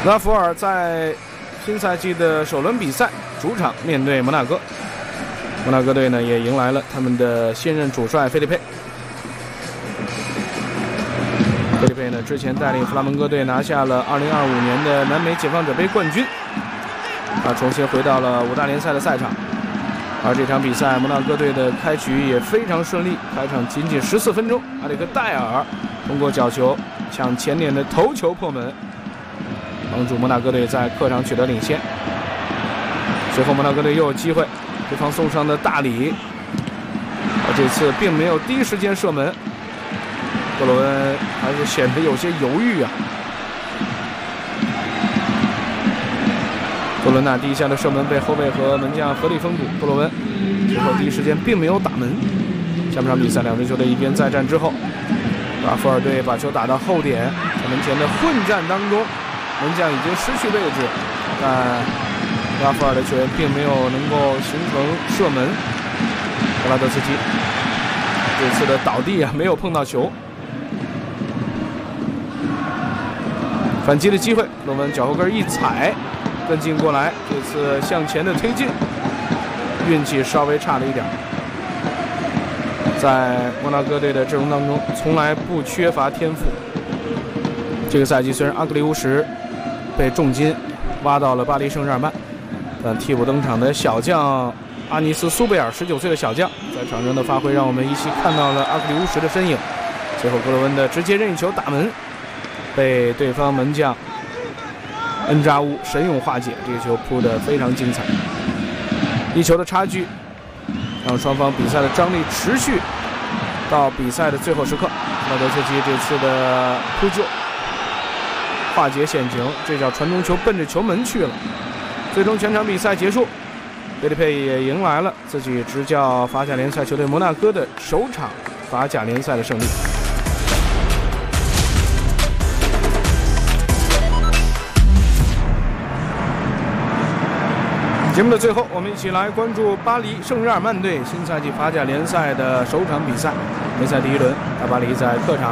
拉弗尔在新赛季的首轮比赛主场面对摩纳哥，摩纳哥队呢也迎来了他们的新任主帅菲利佩。菲利佩呢之前带领弗拉门戈队拿下了2025年的南美解放者杯冠军，重新回到了5大联赛的赛场。而这场比赛摩纳哥队的开局也非常顺利，开场仅仅14分钟，阿里克戴尔通过角球抢前点的头球破门，帮助摩纳哥队在客场取得领先。随后摩纳哥队又有机会，对方送上的大礼，这次并没有第一时间射门，克罗恩还是显得有些犹豫啊。克罗纳第一下的射门被后卫和门将合力封堵，克罗恩之后第一时间并没有打门。下半场比赛两支球队一边再战之后，拉弗尔队把球打到后点，在门前的混战当中，门将已经失去位置，但拉弗尔的球员并没有能够形成射门。格拉德斯基这次的倒地没有碰到球，反击的机会，罗文脚后跟一踩跟进过来，这次向前的推进，运气稍微差了一点。在摩纳哥队的阵容当中从来不缺乏天赋，这个赛季虽然阿格里乌什被重金挖到了巴黎圣日耳曼，但替补登场的小将阿尼斯苏贝尔19岁的小将在场上的发挥让我们依稀看到了阿格里乌什的身影。最后格罗温的直接任意球打门被对方门将恩扎乌神勇化解，这个球扑得非常精彩。一球的差距让双方比赛的张力持续到比赛的最后时刻。拉德斯基这次的扑救化解险情，这脚传中球奔着球门去了。最终全场比赛结束，菲利佩也迎来了自己执教法甲联赛球队摩纳哥的首场法甲联赛的胜利。节目的最后，我们一起来关注巴黎圣日耳曼队新赛季法甲联赛的首场比赛。联赛第一轮，大巴黎在客场